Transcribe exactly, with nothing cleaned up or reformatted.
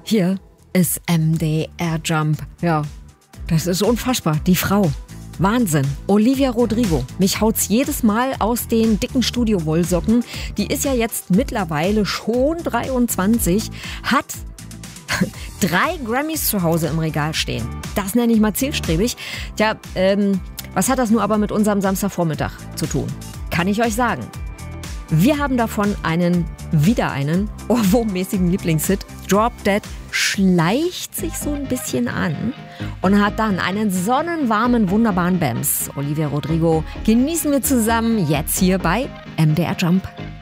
Hier ist M D R Jump. Ja, das ist unfassbar. Die Frau. Wahnsinn. Olivia Rodrigo. Mich haut's jedes Mal aus den dicken Studio-Wollsocken. Die ist ja jetzt mittlerweile schon dreiundzwanzig, hat drei Grammys zu Hause im Regal stehen. Das nenne ich mal zielstrebig. Tja, ähm, was hat das nun aber mit unserem Samstagvormittag zu tun? Kann ich euch sagen. Wir haben davon einen, wieder einen, ohrwurmmäßigen Lieblingshit. Drop Dead schleicht sich so ein bisschen an und hat dann einen sonnenwarmen, wunderbaren Bams. Olivia Rodrigo genießen wir zusammen jetzt hier bei M D R Jump.